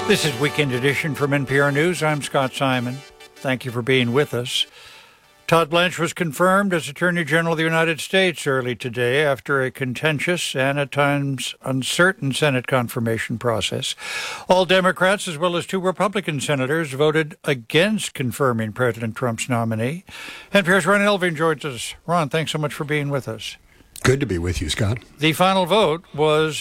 This is Weekend Edition from NPR News. I'm Scott Simon. Thank you for being with us. Todd Blanche was confirmed as Attorney General of the United States early today after a contentious and at times uncertain Senate confirmation process. All Democrats, as well as 2 Republican senators, voted against confirming President Trump's nominee. NPR's Ron Elving joins us. Ron, thanks so much for being with us. Good to be with you, Scott. The final vote was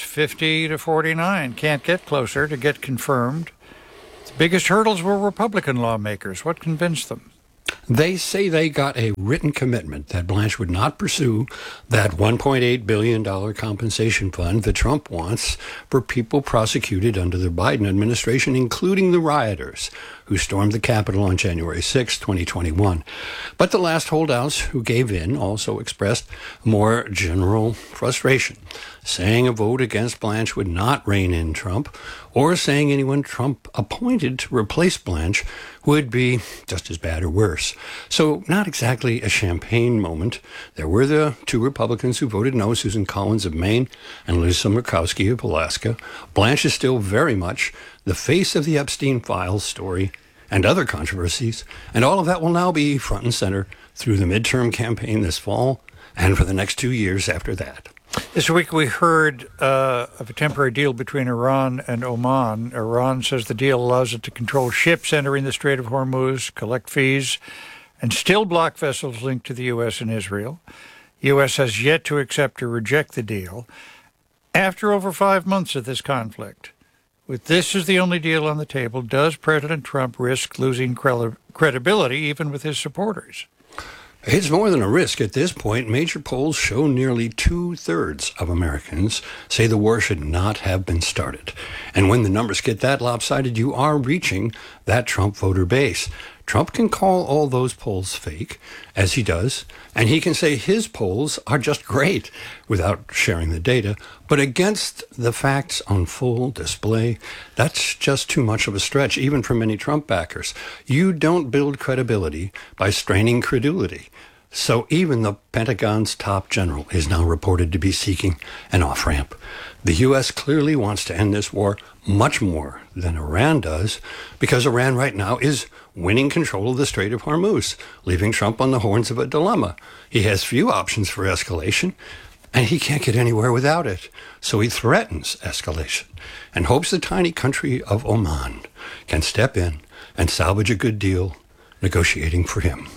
50-49. Can't get closer to get confirmed. The biggest hurdles were Republican lawmakers. What convinced them? They say they got a written commitment that Blanche would not pursue that $1.8 billion compensation fund that Trump wants for people prosecuted under the Biden administration, including the rioters who stormed the Capitol on January 6, 2021. But the last holdouts who gave in also expressed more general frustration, saying a vote against Blanche would not rein in Trump, or saying anyone Trump appointed to replace Blanche would be just as bad or worse. So not exactly a champagne moment. There were the 2 Republicans who voted no, Susan Collins of Maine and Lisa Murkowski of Alaska. Blanche is still very much the face of the Epstein files story and other controversies, and all of that will now be front and center through the midterm campaign this fall and for the next 2 years after that. This week we heard of a temporary deal between Iran and Oman. Iran says the deal allows it to control ships entering the Strait of Hormuz, collect fees, and still block vessels linked to the U.S. and Israel. U.S. has yet to accept or reject the deal. After over 5 months of this conflict, with this as the only deal on the table, does President Trump risk losing credibility even with his supporters? It's more than a risk at this point. Major polls show nearly 2/3 of Americans say the war should not have been started. And when the numbers get that lopsided, you are reaching that Trump voter base. Trump can call all those polls fake, as he does, and he can say his polls are just great without sharing the data. But against the facts on full display, that's just too much of a stretch, even for many Trump backers. You don't build credibility by straining credulity. So even the Pentagon's top general is now reported to be seeking an off-ramp. The U.S. clearly wants to end this war much more than Iran does, because Iran right now is winning control of the Strait of Hormuz, leaving Trump on the horns of a dilemma. He has few options for escalation, and he can't get anywhere without it. So he threatens escalation and hopes the tiny country of Oman can step in and salvage a good deal, negotiating for him.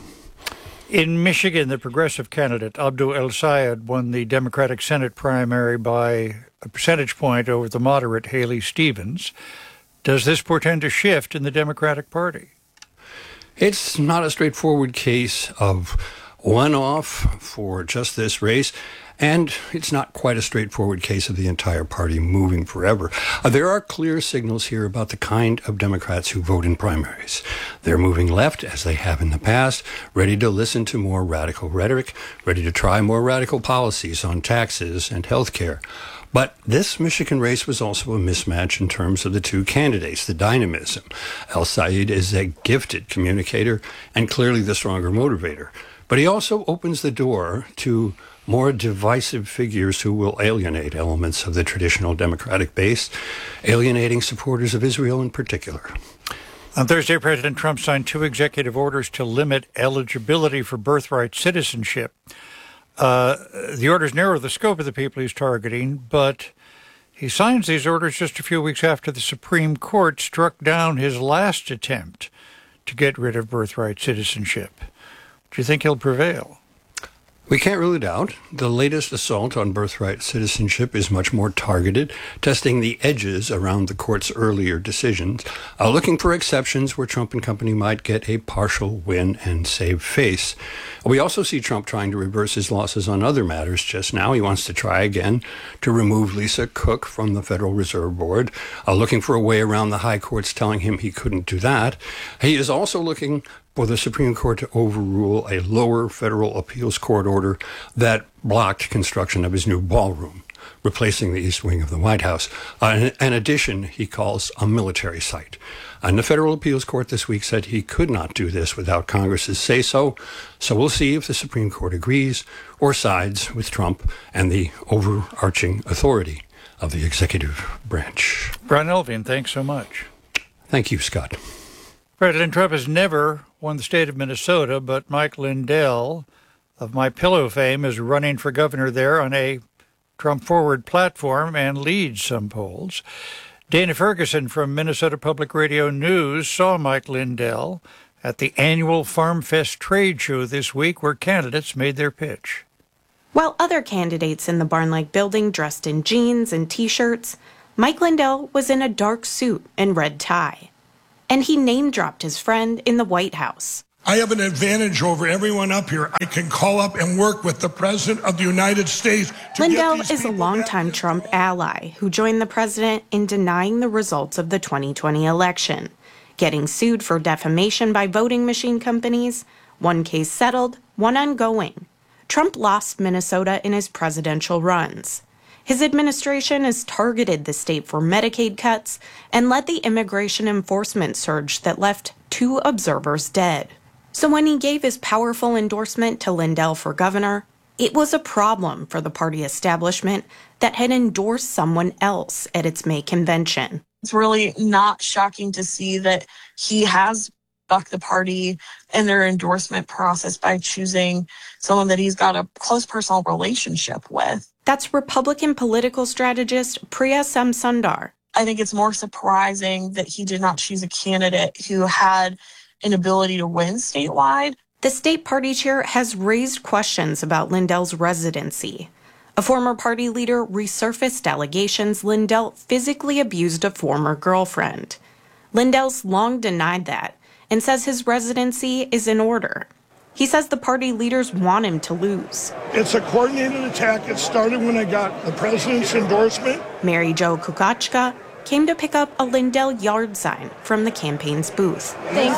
In Michigan, the progressive candidate Abdul El-Sayed won the Democratic Senate primary by a percentage point over the moderate Haley Stevens. Does this portend a shift in the Democratic Party? It's not a straightforward case of one-off for just this race, and it's not quite a straightforward case of the entire party moving forever. There are clear signals here about the kind of Democrats who vote in primaries. They're moving left, as they have in the past, ready to listen to more radical rhetoric, ready to try more radical policies on taxes and health care. But this Michigan race was also a mismatch in terms of the 2 candidates, the dynamism. El-Sayed is a gifted communicator and clearly the stronger motivator. But he also opens the door to more divisive figures who will alienate elements of the traditional Democratic base, alienating supporters of Israel in particular. On Thursday, President Trump signed 2 executive orders to limit eligibility for birthright citizenship. The orders narrow the scope of the people he's targeting, but he signs these orders just a few weeks after the Supreme Court struck down his last attempt to get rid of birthright citizenship. Do you think he'll prevail? We can't rule it out. The latest assault on birthright citizenship is much more targeted, testing the edges around the court's earlier decisions, looking for exceptions where Trump and company might get a partial win and save face. We also see Trump trying to reverse his losses on other matters just now. He wants to try again to remove Lisa Cook from the Federal Reserve Board, looking for a way around the high courts telling him he couldn't do that. He is also looking for the Supreme Court to overrule a lower federal appeals court order that blocked construction of his new ballroom, replacing the east wing of the White House. An addition he calls a military site. And the federal appeals court this week said he could not do this without Congress's say-so. So we'll see if the Supreme Court agrees or sides with Trump and the overarching authority of the executive branch. Ron Elving, thanks so much. Thank you, Scott. President Trump has never won the state of Minnesota, but Mike Lindell of MyPillow fame is running for governor there on a Trump forward platform and leads some polls. Dana Ferguson from Minnesota Public Radio News saw Mike Lindell at the annual Farm Fest trade show this week where candidates made their pitch. While other candidates in the Barn-like building dressed in jeans and T-shirts, Mike Lindell was in a dark suit and red tie. And he name-dropped his friend in the White House. I have an advantage over everyone up here. I can call up and work with the President of the United States. Lindell is a longtime Trump ally who joined the president in denying the results of the 2020 election, getting sued for defamation by voting machine companies, one case settled, one ongoing. Trump lost Minnesota in his presidential runs. His administration has targeted the state for Medicaid cuts and led the immigration enforcement surge that left 2 observers dead. So when he gave his powerful endorsement to Lindell for governor, it was a problem for the party establishment that had endorsed someone else at its May convention. It's really not shocking to see that he has bucked the party and their endorsement process by choosing someone that he's got a close personal relationship with. That's Republican political strategist Priya Samsundar. I think it's more surprising that he did not choose a candidate who had an ability to win statewide. The state party chair has raised questions about Lindell's residency. A former party leader resurfaced allegations Lindell physically abused a former girlfriend. Lindell's long denied that and says his residency is in order. He says the party leaders want him to lose. It's a coordinated attack. It started when I got the president's endorsement. Mary Jo Kukachka came to pick up a Lindell yard sign from the campaign's booth. Thank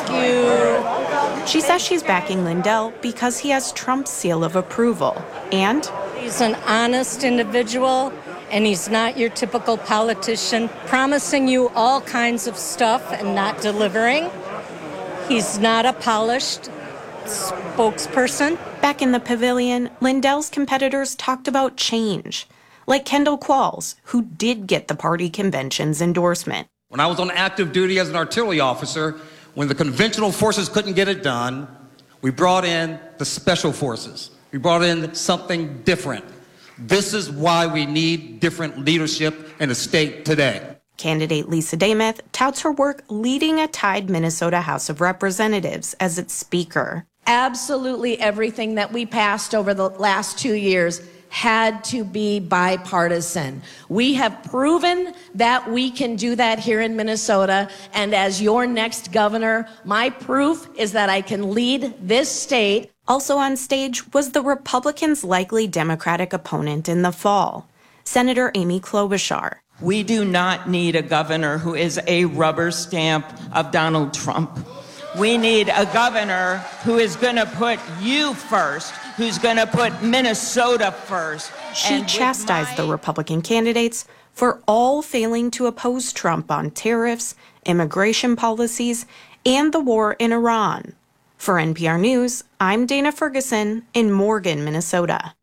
you. She says she's backing Lindell because he has Trump's seal of approval. And he's an honest individual, and he's not your typical politician promising you all kinds of stuff and not delivering. He's not a polished spokesperson. Back in the pavilion, Lindell's competitors talked about change, like Kendall Qualls, who did get the party convention's endorsement. When I was on active duty as an artillery officer, when the conventional forces couldn't get it done, we brought in the special forces. We brought in something different. This is why we need different leadership in the state today. Candidate Lisa Dameth touts her work leading a tied Minnesota House of Representatives as its speaker. Absolutely everything that we passed over the last 2 years had to be bipartisan. We have proven that we can do that here in Minnesota, and as your next governor, my proof is that I can lead this state. Also on stage was the Republicans' likely Democratic opponent in the fall, Senator Amy Klobuchar. We do not need a governor who is a rubber stamp of Donald Trump. We need a governor who is going to put you first, who's going to put Minnesota first. She chastised the Republican candidates for all failing to oppose Trump on tariffs, immigration policies, and the war in Iran. For NPR News, I'm Dana Ferguson in Morgan, Minnesota.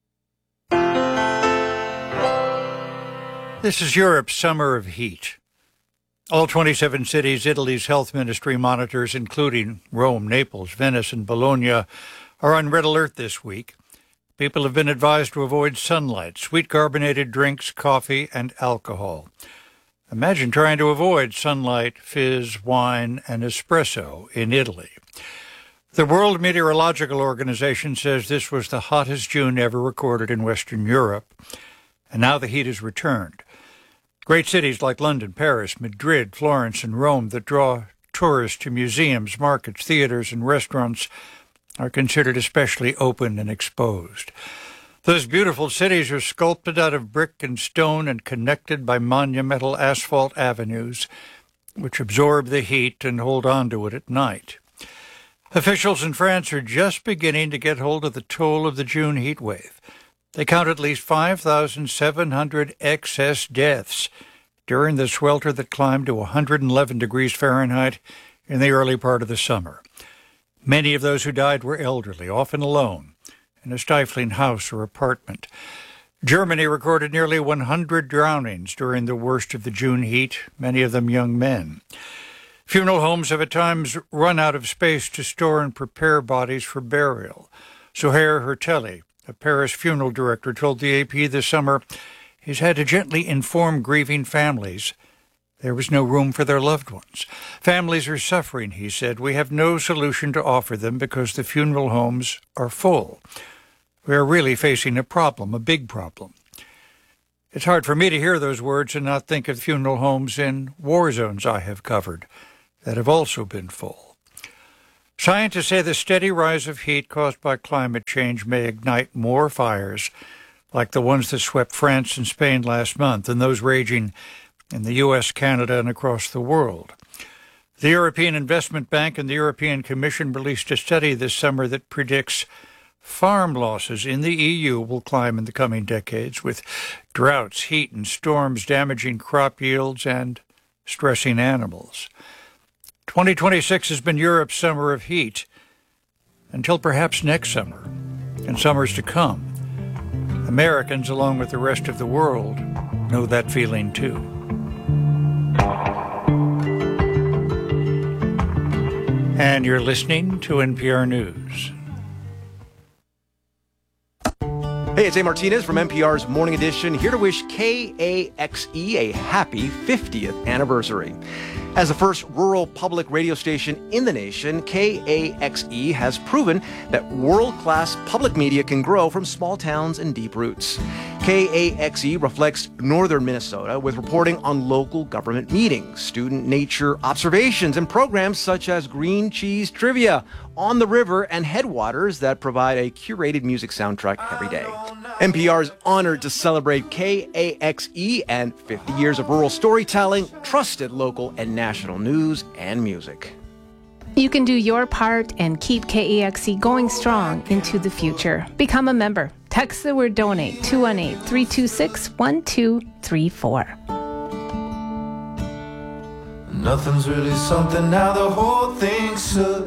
This is Europe's summer of heat. All 27 cities Italy's health ministry monitors, including Rome, Naples, Venice, and Bologna, are on red alert this week. People have been advised to avoid sunlight, sweet carbonated drinks, coffee, and alcohol. Imagine trying to avoid sunlight, fizz, wine, and espresso in Italy. The World Meteorological Organization says this was the hottest June ever recorded in Western Europe, and now the heat has returned. Great cities like London, Paris, Madrid, Florence, and Rome that draw tourists to museums, markets, theaters, and restaurants are considered especially open and exposed. Those beautiful cities are sculpted out of brick and stone and connected by monumental asphalt avenues, which absorb the heat and hold on to it at night. Officials in France are just beginning to get hold of the toll of the June heat wave. They count at least 5,700 excess deaths during the swelter that climbed to 111 degrees Fahrenheit in the early part of the summer. Many of those who died were elderly, often alone, in a stifling house or apartment. Germany recorded nearly 100 drownings during the worst of the June heat, many of them young men. Funeral homes have at times run out of space to store and prepare bodies for burial. Sohair Hertelli, a Paris funeral director, told the AP this summer he's had to gently inform grieving families there was no room for their loved ones. Families are suffering, he said. We have no solution to offer them because the funeral homes are full. We are really facing a problem, a big problem. It's hard for me to hear those words and not think of funeral homes in war zones I have covered that have also been full. Scientists say the steady rise of heat caused by climate change may ignite more fires like the ones that swept France and Spain last month and those raging in the U.S., Canada, and across the world. The European Investment Bank and the European Commission released a study this summer that predicts farm losses in the EU will climb in the coming decades, with droughts, heat, and storms damaging crop yields and stressing animals. 2026 has been Europe's summer of heat until perhaps next summer and summers to come. Americans, along with the rest of the world, know that feeling too. And you're listening to NPR News. Hey, it's A. Martinez from NPR's Morning Edition, here to wish KAXE a happy 50th anniversary. As the first rural public radio station in the nation, KAXE has proven that world-class public media can grow from small towns and deep roots. KAXE reflects northern Minnesota with reporting on local government meetings, student nature observations, and programs such as Green Cheese Trivia, On the River, and Headwaters that provide a curated music soundtrack every day. NPR is honored to celebrate KAXE and 50 years of rural storytelling, trusted local and national news and music. You can do your part and keep KAXE going strong into the future. Become a member. Text the word donate 218-326-1234. Nothing's really something now, the whole thing should.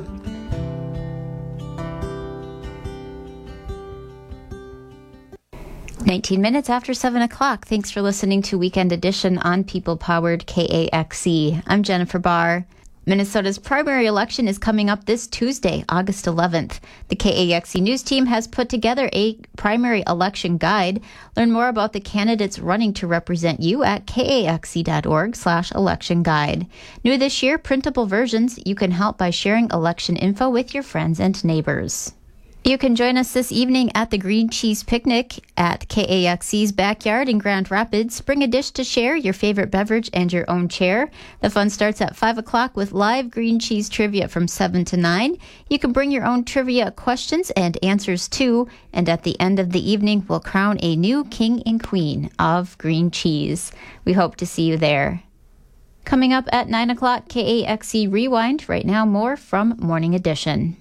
Minutes after 7 o'clock. Thanks for listening to Weekend Edition on People-Powered KAXE. I'm Jennifer Barr. Minnesota's primary election is coming up this Tuesday, August 11th. The KAXE News team has put together a primary election guide. Learn more about the candidates running to represent you at kaxe.org/election guide. New this year, printable versions. You can help by sharing election info with your friends and neighbors. You can join us this evening at the Green Cheese Picnic at KAXE's backyard in Grand Rapids. Bring a dish to share, your favorite beverage, and your own chair. The fun starts at 5 o'clock with live green cheese trivia from 7 to 9. You can bring your own trivia questions and answers too. And at the end of the evening, we'll crown a new king and queen of green cheese. We hope to see you there. Coming up at 9 o'clock, KAXE Rewind. Right now, more from Morning Edition.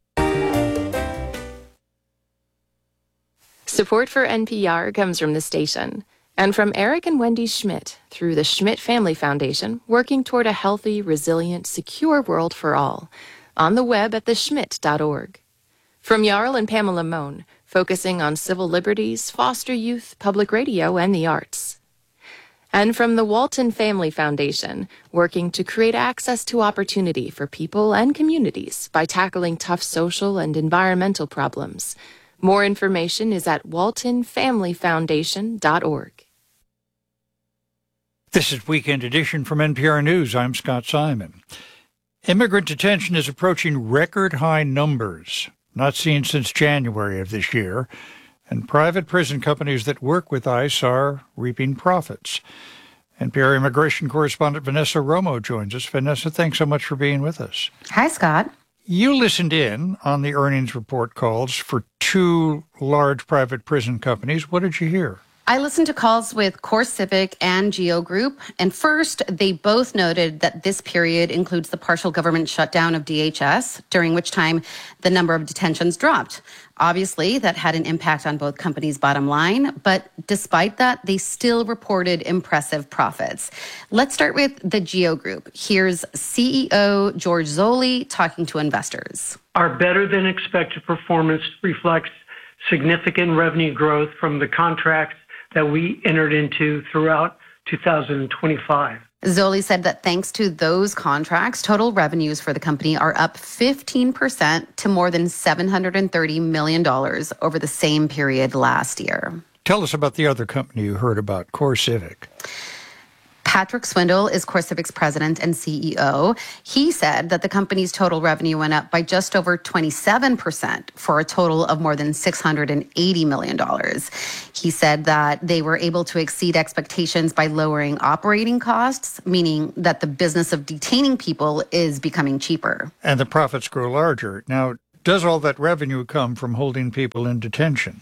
Support for NPR comes from the station and from Eric and Wendy Schmidt through the Schmidt Family Foundation, working toward a healthy, resilient, secure world for all. On the web at theschmidt.org. From Jarl and Pamela Mohn, focusing on civil liberties, foster youth, public radio, and the arts. And from the Walton Family Foundation, working to create access to opportunity for people and communities by tackling tough social and environmental problems. More information is at waltonfamilyfoundation.org. This is Weekend Edition from NPR News. I'm Scott Simon. Immigrant detention is approaching record-high numbers, not seen since January of this year, and private prison companies that work with ICE are reaping profits. NPR immigration correspondent Vanessa Romo joins us. Vanessa, thanks so much for being with us. Hi, Scott. You listened in on the earnings report calls for two large private prison companies. What did you hear? I listened to calls with CoreCivic and Geo Group, and first, they both noted that this period includes the partial government shutdown of DHS, during which time the number of detentions dropped. Obviously, that had an impact on both companies' bottom line, but despite that, they still reported impressive profits. Let's start with the Geo Group. Here's CEO George Zoley talking to investors. Our better-than-expected performance reflects significant revenue growth from the contracts that we entered into throughout 2025. Zoli said that thanks to those contracts, total revenues for the company are up 15% to more than $730 million over the same period last year. Tell us about the other company you heard about, CoreCivic. Patrick Swindle is CoreCivic's president and CEO. He said that the company's total revenue went up by just over 27% for a total of more than $680 million. He said that they were able to exceed expectations by lowering operating costs, meaning that the business of detaining people is becoming cheaper. And the profits grow larger. Now, does all that revenue come from holding people in detention?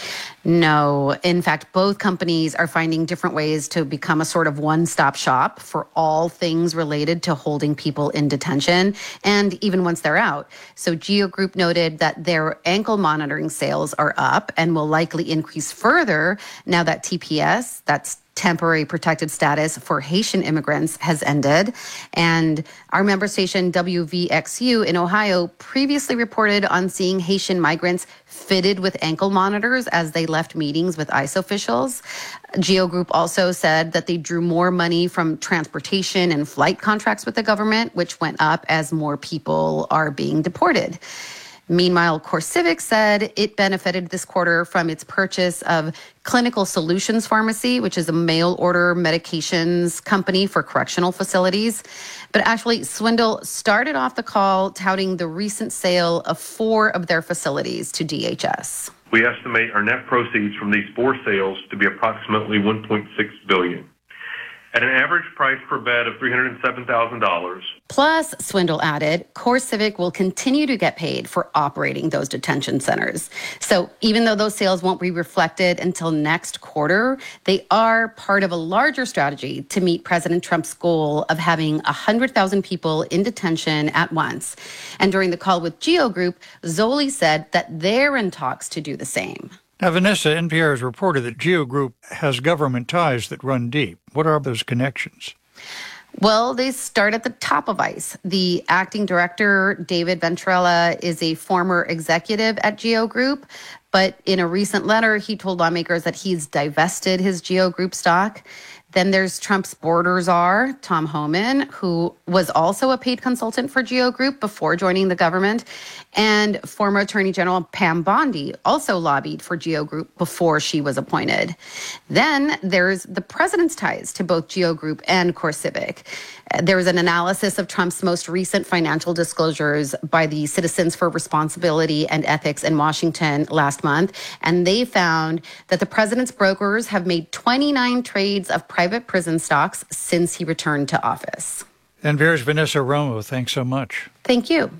No. In fact, both companies are finding different ways to become a sort of one-stop shop for all things related to holding people in detention, and even once they're out. So GEO Group noted that their ankle monitoring sales are up and will likely increase further now that TPS, that's temporary protected status for Haitian immigrants, has ended. And our member station WVXU in Ohio previously reported on seeing Haitian migrants fitted with ankle monitors as they left meetings with ICE officials. GEO Group also said that they drew more money from transportation and flight contracts with the government, which went up as more people are being deported. Meanwhile, CoreCivic said it benefited this quarter from its purchase of Clinical Solutions Pharmacy, which is a mail-order medications company for correctional facilities. But actually, Swindle started off the call touting the recent sale of 4 of their facilities to DHS. We estimate our net proceeds from these 4 sales to be approximately $1.6 billion. At an average price per bed of $307,000. Plus, Swindle added, CoreCivic will continue to get paid for operating those detention centers. So even though those sales won't be reflected until next quarter, they are part of a larger strategy to meet President Trump's goal of having 100,000 people in detention at once. And during the call with GEO Group, Zoli said that they're in talks to do the same. Now, Vanessa, NPR has reported that GEO Group has government ties that run deep. What are those connections? Well, they start at the top of ICE. The acting director, David Ventrella, is a former executive at GEO Group. But in a recent letter, he told lawmakers that he's divested his GEO Group stock. Then there's Trump's border czar, Tom Homan, who was also a paid consultant for GEO Group before joining the government. And former Attorney General Pam Bondi also lobbied for GEO Group before she was appointed. Then there's the president's ties to both GEO Group and CoreCivic. There was an analysis of Trump's most recent financial disclosures by the Citizens for Responsibility and Ethics in Washington last month, and they found that the president's brokers have made 29 trades of private prison stocks since he returned to office. NPR's Vanessa Romo, thanks so much. Thank you.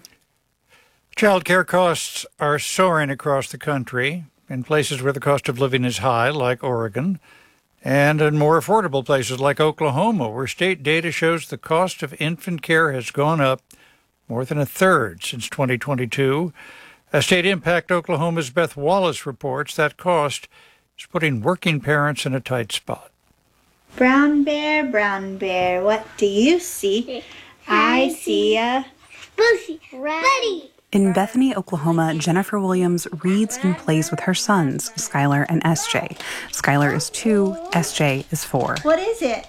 Child care costs are soaring across the country in places where the cost of living is high, like Oregon, and in more affordable places like Oklahoma, where state data shows the cost of infant care has gone up more than a third since 2022. As State Impact Oklahoma's Beth Wallace reports, that cost is putting working parents in a tight spot. Brown bear, what do you see? I see a bushy rabbit. In Bethany, Oklahoma, Jennifer Williams reads and plays with her sons, Skylar and SJ. Skylar is 2, SJ is 4. What is it?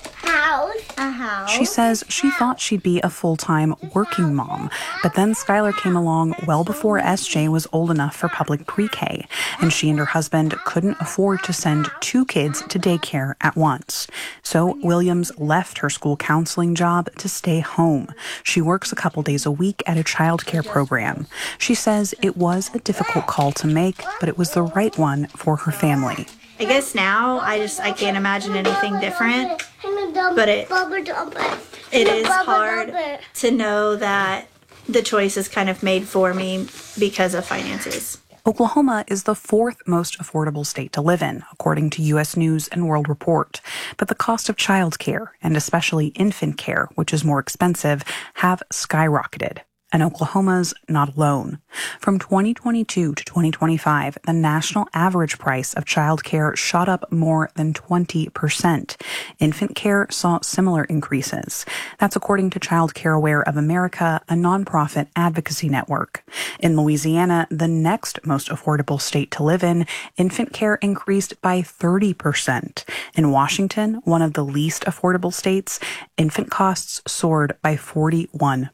A house. She says she thought she'd be a full-time working mom, but then Skylar came along well before SJ was old enough for public pre-K, and she and her husband couldn't afford to send 2 kids to daycare at once. So Williams left her school counseling job to stay home. She works a couple days a week at a child care program. She says it was a difficult call to make, but it was the right one for her family. I guess now I can't imagine anything different, but it is hard to know that the choice is kind of made for me because of finances. Oklahoma is the 4th most affordable state to live in, according to U.S. News and World Report. But the cost of child care, and especially infant care, which is more expensive, have skyrocketed. And Oklahoma's not alone. From 2022 to 2025, the national average price of childcare shot up more than 20%. Infant care saw similar increases. That's according to Child Care Aware of America, a nonprofit advocacy network. In Louisiana, the next most affordable state to live in, infant care increased by 30%. In Washington, one of the least affordable states, infant costs soared by 41%.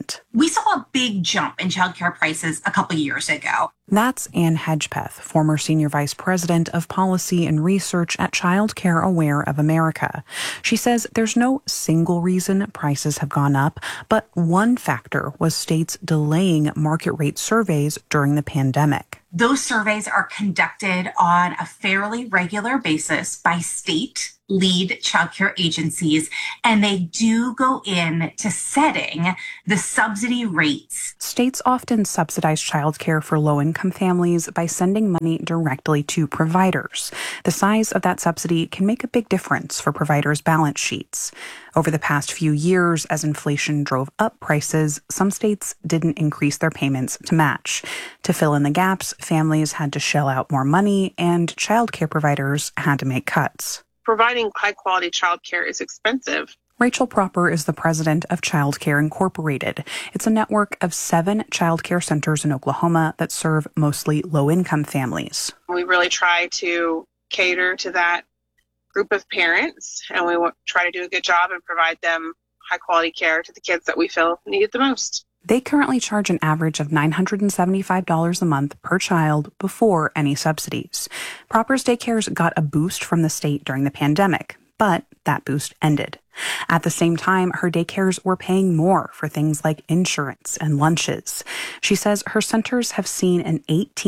We saw a big jump in childcare prices a couple years ago. That's Ann Hedgepeth, former Senior Vice President of Policy and Research at Child Care Aware of America. She says there's no single reason prices have gone up, but one factor was states delaying market rate surveys during the pandemic. Those surveys are conducted on a fairly regular basis by state lead childcare agencies, and they do go into setting the subsidy rates. States often subsidize childcare for low-income families by sending money directly to providers. The size of that subsidy can make a big difference for providers' balance sheets. Over the past few years, as inflation drove up prices, some states didn't increase their payments to match. To fill in the gaps, families had to shell out more money, and childcare providers had to make cuts. Providing high-quality childcare is expensive. Rachel Proper is the president of Child Care Incorporated. It's a network of 7 child care centers in Oklahoma that serve mostly low-income families. We really try to cater to that group of parents, and we try to do a good job and provide them high-quality care to the kids that we feel need it the most. They currently charge an average of $975 a month per child before any subsidies. Proper's daycares got a boost from the state during the pandemic, but that boost ended. At the same time, her daycares were paying more for things like insurance and lunches. She says her centers have seen an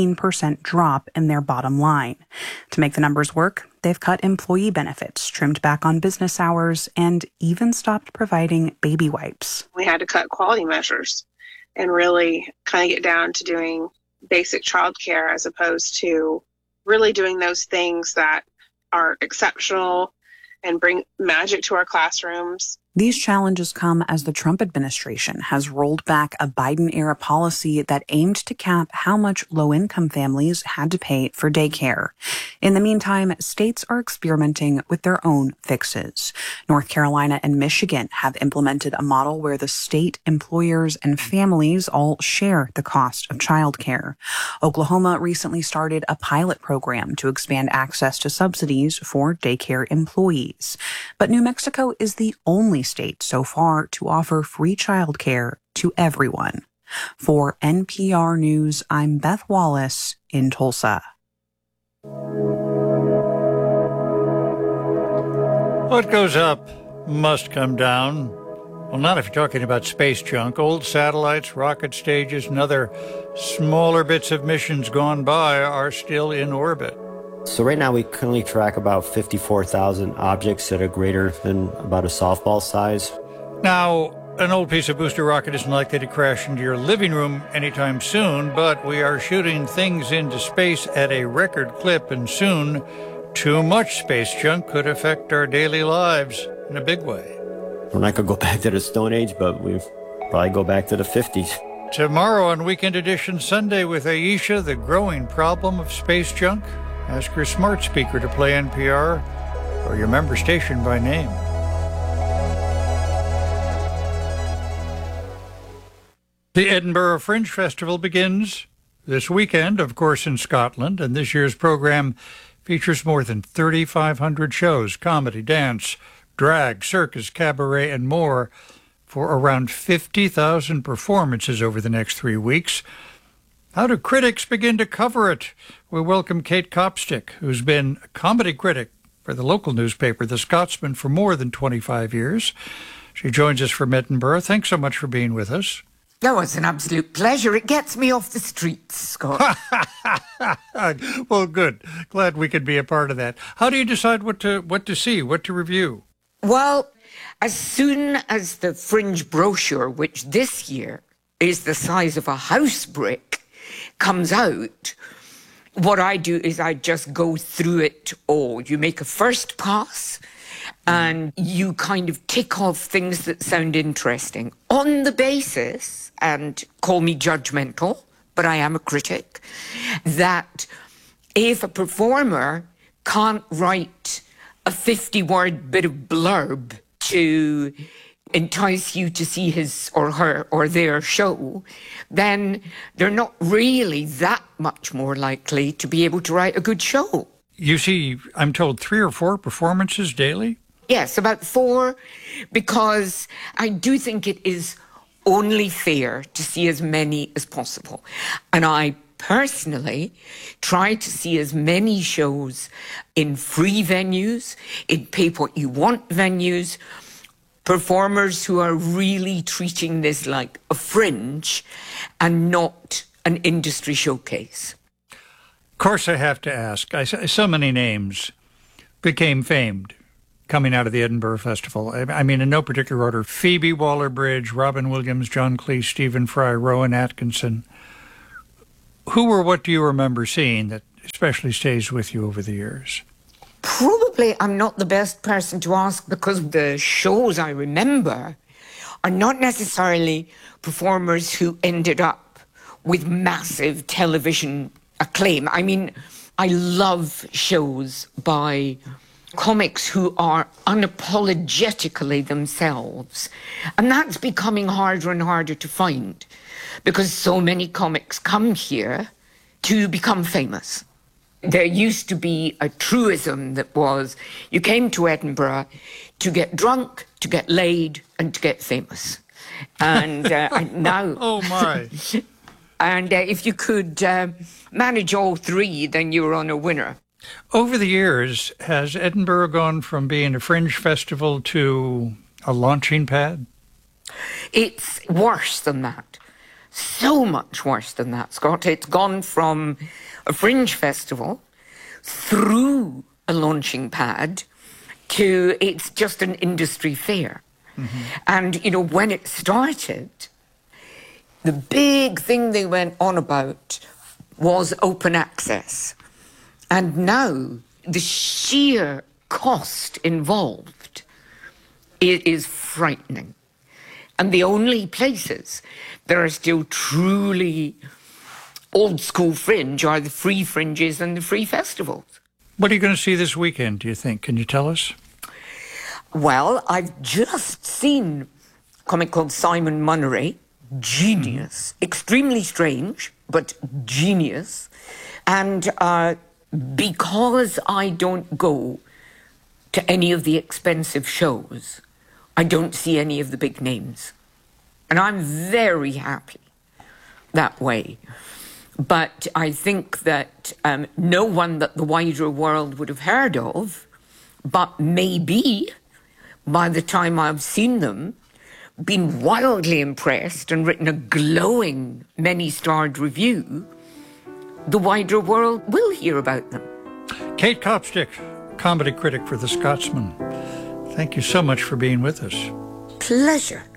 18% drop in their bottom line. To make the numbers work, they've cut employee benefits, trimmed back on business hours, and even stopped providing baby wipes. We had to cut quality measures and really kind of get down to doing basic childcare as opposed to really doing those things that are exceptional and bring magic to our classrooms. These challenges come as the Trump administration has rolled back a Biden-era policy that aimed to cap how much low-income families had to pay for daycare. In the meantime, states are experimenting with their own fixes. North Carolina and Michigan have implemented a model where the state, employers, and families all share the cost of childcare. Oklahoma recently started a pilot program to expand access to subsidies for daycare employees. But New Mexico is the only state so far to offer free childcare to everyone. For NPR News, I'm Beth Wallace in Tulsa. What goes up must come down. Well, not if you're talking about space junk. Old satellites, rocket stages, and other smaller bits of missions gone by are still in orbit. So right now we currently track about 54,000 objects that are greater than about a softball size. Now, an old piece of booster rocket isn't likely to crash into your living room anytime soon, but we are shooting things into space at a record clip, and soon too much space junk could affect our daily lives in a big way. We're not going to go back to the Stone Age, but we'll probably go back to the 50s. Tomorrow on Weekend Edition Sunday with Aisha, the growing problem of space junk. Ask your smart speaker to play NPR or your member station by name. The Edinburgh Fringe Festival begins this weekend, of course, in Scotland, and this year's program features more than 3,500 shows, comedy, dance, drag, circus, cabaret, and more, for around 50,000 performances over the next 3 weeks. How do critics begin to cover it? We welcome Kate Copstick, who's been a comedy critic for the local newspaper, The Scotsman, for more than 25 years. She joins us from Edinburgh. Thanks so much for being with us. Oh, it's an absolute pleasure. It gets me off the streets, Scott. Well, good. Glad we could be a part of that. How do you decide what to see, what to review? Well, as soon as the Fringe brochure, which this year is the size of a house brick, comes out, what I do is I just go through it all. You make a first pass and you kind of tick off things that sound interesting on the basis, and call me judgmental, but I am a critic, that if a performer can't write a 50-word bit of blurb to entice you to see his or her or their show, then they're not really that much more likely to be able to write a good show. You see, I'm told 3 or 4 performances daily? Yes, about 4, because I do think it is only fair to see as many as possible. And I personally try to see as many shows in free venues, in pay-what-you-want venues, performers who are really treating this like a fringe and not an industry showcase. Of course, I have to ask. So many names became famed coming out of the Edinburgh Festival. I mean, in no particular order: Phoebe Waller-Bridge, Robin Williams, John Cleese, Stephen Fry, Rowan Atkinson. Who or what do you remember seeing that especially stays with you over the years? Probably I'm not the best person to ask, because the shows I remember are not necessarily performers who ended up with massive television acclaim. I mean, I love shows by comics who are unapologetically themselves. And that's becoming harder and harder to find, because so many comics come here to become famous. There used to be a truism that was, you came to Edinburgh to get drunk, to get laid, and to get famous. And now... Oh, my. And if you could manage all 3, then you're on a winner. Over the years, has Edinburgh gone from being a fringe festival to a launching pad? It's worse than that. So much worse than that, Scott. It's gone from a fringe festival through a launching pad to it's just an industry fair. Mm-hmm. And, you know, when it started, the big thing they went on about was open access. And now the sheer cost involved is frightening. And the only places that are still truly old school fringe are the free fringes and the free festivals. What are you going to see this weekend, do you think? Can you tell us? Well, I've just seen a comic called Simon Munnery. Genius. Extremely strange, but genius. And because I don't go to any of the expensive shows, I don't see any of the big names. And I'm very happy that way. But I think that no one that the wider world would have heard of, but maybe by the time I've seen them, been wildly impressed and written a glowing many-starred review, the wider world will hear about them. Kate Copstick, comedy critic for The Scotsman. Thank you so much for being with us. Pleasure.